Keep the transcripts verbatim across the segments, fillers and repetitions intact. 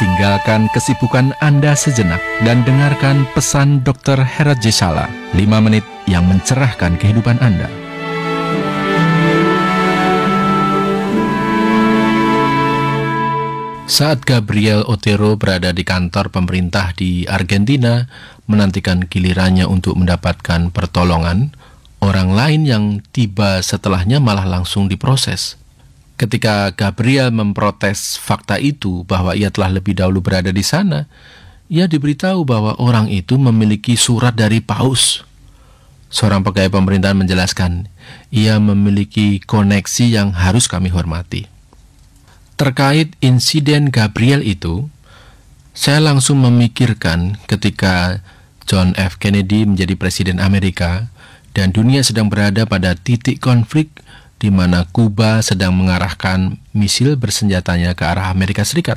Tinggalkan kesibukan Anda sejenak dan dengarkan pesan dokter Herat Jesala, lima menit yang mencerahkan kehidupan Anda. Saat Gabriel Otero berada di kantor pemerintah di Argentina, menantikan gilirannya untuk mendapatkan pertolongan, orang lain yang tiba setelahnya malah langsung diproses. Ketika Gabriel memprotes fakta itu bahwa ia telah lebih dahulu berada di sana, ia diberitahu bahwa orang itu memiliki surat dari Paus. Seorang pegawai pemerintahan menjelaskan, ia memiliki koneksi yang harus kami hormati. Terkait insiden Gabriel itu, saya langsung memikirkan ketika John F. Kennedy menjadi presiden Amerika dan dunia sedang berada pada titik konflik di mana Kuba sedang mengarahkan misil bersenjatanya ke arah Amerika Serikat.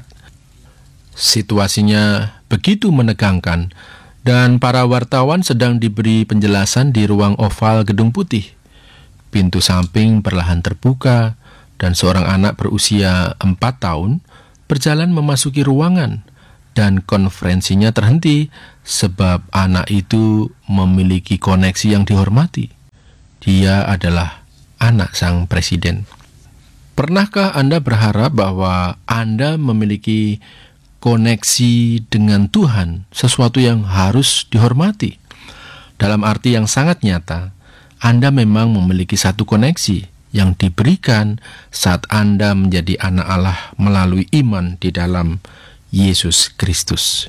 Situasinya begitu menegangkan dan para wartawan sedang diberi penjelasan di ruang oval Gedung Putih. Pintu samping perlahan terbuka dan seorang anak berusia empat tahun berjalan memasuki ruangan dan konferensinya terhenti sebab anak itu memiliki koneksi yang dihormati. Dia adalah anak sang presiden. Pernahkah Anda berharap bahwa Anda memiliki koneksi dengan Tuhan, sesuatu yang harus dihormati? Dalam arti yang sangat nyata, Anda memang memiliki satu koneksi yang diberikan saat Anda menjadi anak Allah melalui iman di dalam Yesus Kristus.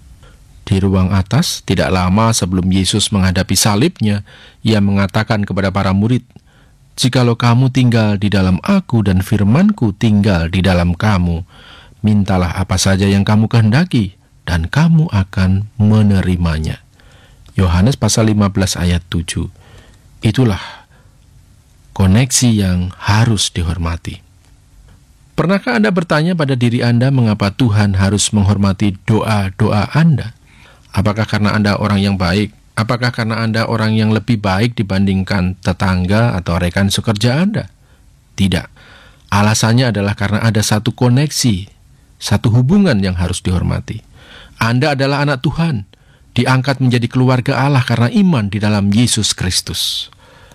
Di ruang atas, tidak lama sebelum Yesus menghadapi salibnya, ia mengatakan kepada para murid, "Jikalau kamu tinggal di dalam aku dan firman-Ku tinggal di dalam kamu, mintalah apa saja yang kamu kehendaki, dan kamu akan menerimanya." Yohanes pasal lima belas ayat tujuh. Itulah koneksi yang harus dihormati. Pernahkah Anda bertanya pada diri Anda mengapa Tuhan harus menghormati doa-doa Anda? Apakah karena Anda orang yang baik? Apakah karena Anda orang yang lebih baik dibandingkan tetangga atau rekan sekerja Anda? Tidak. Alasannya adalah karena ada satu koneksi, satu hubungan yang harus dihormati. Anda adalah anak Tuhan, diangkat menjadi keluarga Allah karena iman di dalam Yesus Kristus.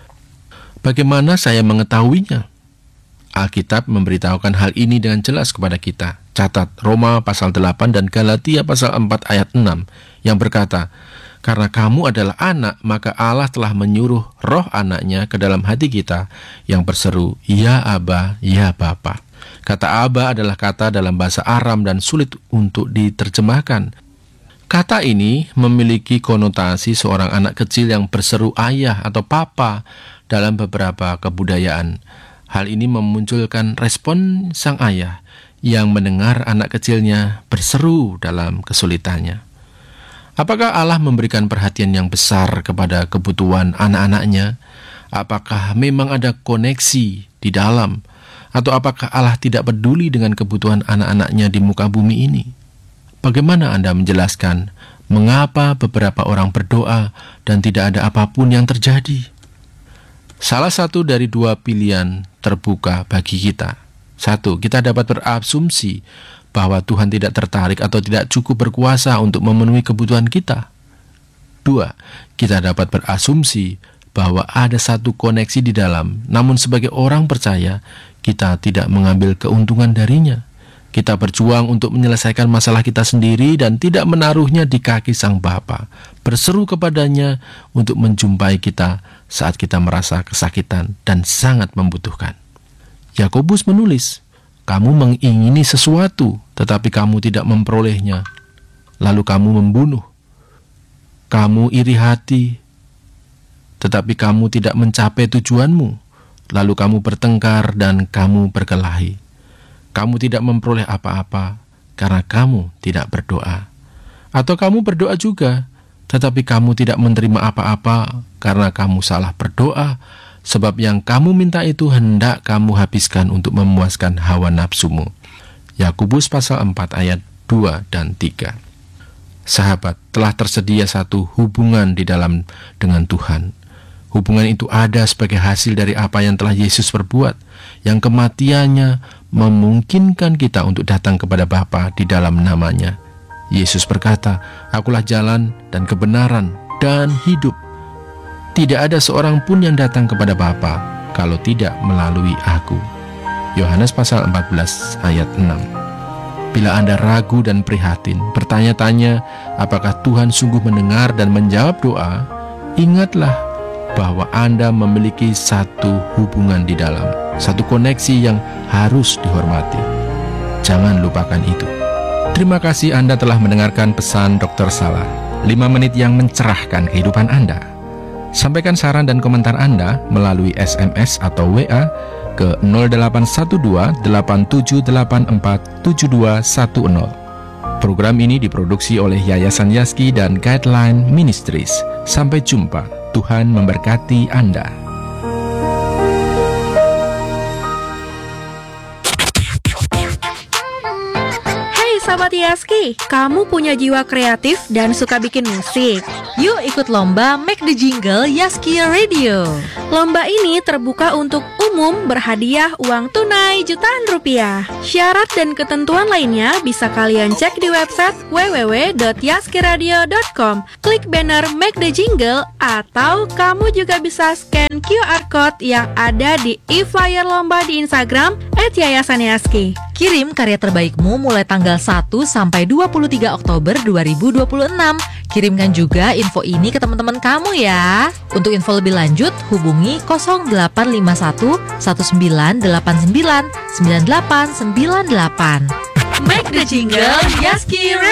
Bagaimana saya mengetahuinya? Alkitab memberitahukan hal ini dengan jelas kepada kita. Catat Roma pasal delapan dan Galatia pasal empat ayat enam yang berkata, "Karena kamu adalah anak, maka Allah telah menyuruh roh anaknya ke dalam hati kita yang berseru, Ya Aba, Ya Bapa." Kata Aba adalah kata dalam bahasa Aram dan sulit untuk diterjemahkan. Kata ini memiliki konotasi seorang anak kecil yang berseru ayah atau papa dalam beberapa kebudayaan. Hal ini memunculkan respon sang ayah yang mendengar anak kecilnya berseru dalam kesulitannya. Apakah Allah memberikan perhatian yang besar kepada kebutuhan anak-anaknya? Apakah memang ada koneksi di dalam? Atau apakah Allah tidak peduli dengan kebutuhan anak-anaknya di muka bumi ini? Bagaimana Anda menjelaskan mengapa beberapa orang berdoa dan tidak ada apapun yang terjadi? Salah satu dari dua pilihan terbuka bagi kita. Satu, kita dapat berasumsi bahwa Tuhan tidak tertarik atau tidak cukup berkuasa untuk memenuhi kebutuhan kita. Dua, kita dapat berasumsi bahwa ada satu koneksi di dalam, namun sebagai orang percaya, kita tidak mengambil keuntungan darinya. Kita berjuang untuk menyelesaikan masalah kita sendiri dan tidak menaruhnya di kaki Sang Bapa, berseru kepadanya untuk menjumpai kita saat kita merasa kesakitan dan sangat membutuhkan. Yakobus menulis, "Kamu mengingini sesuatu, tetapi kamu tidak memperolehnya. Lalu kamu membunuh. Kamu iri hati, tetapi kamu tidak mencapai tujuanmu. Lalu kamu bertengkar dan kamu berkelahi. Kamu tidak memperoleh apa-apa karena kamu tidak berdoa. Atau kamu berdoa juga, tetapi kamu tidak menerima apa-apa karena kamu salah berdoa, sebab yang kamu minta itu hendak kamu habiskan untuk memuaskan hawa nafsumu." Yakobus pasal empat ayat dua dan tiga. Sahabat, telah tersedia satu hubungan di dalam dengan Tuhan. Hubungan itu ada sebagai hasil dari apa yang telah Yesus perbuat, yang kematiannya memungkinkan kita untuk datang kepada Bapa di dalam namanya. Yesus berkata, "Akulah jalan dan kebenaran dan hidup. Tidak ada seorang pun yang datang kepada Bapa kalau tidak melalui aku." Yohanes pasal empat belas ayat enam. Bila Anda ragu dan prihatin, bertanya-tanya apakah Tuhan sungguh mendengar dan menjawab doa, ingatlah bahwa Anda memiliki satu hubungan di dalam, satu koneksi yang harus dihormati. Jangan lupakan itu. Terima kasih Anda telah mendengarkan pesan dokter Salah, lima menit yang mencerahkan kehidupan Anda. Sampaikan saran dan komentar Anda melalui S M S atau W A ke nol delapan satu dua delapan tujuh delapan empat tujuh dua satu nol. Program ini diproduksi oleh Yayasan Yaski dan Guideline Ministries. Sampai jumpa. Tuhan memberkati Anda. Sahabat Yaski, kamu punya jiwa kreatif dan suka bikin musik? Yuk ikut lomba Make the Jingle Yaski Radio. Lomba ini terbuka untuk umum, berhadiah uang tunai jutaan rupiah. Syarat dan ketentuan lainnya bisa kalian cek di website w w w dot yaskiradio dot com. Klik banner Make the Jingle, atau kamu juga bisa scan Q R code yang ada di e-flyer lomba di Instagram et yayasan yaski. Kirim karya terbaikmu mulai tanggal satu sampai dua puluh tiga Oktober dua ribu dua puluh enam. Kirimkan juga info ini ke teman-teman kamu ya. Untuk info lebih lanjut, hubungi nol delapan lima satu satu sembilan delapan sembilan sembilan delapan sembilan delapan. Make the Jingle Yaski Radio.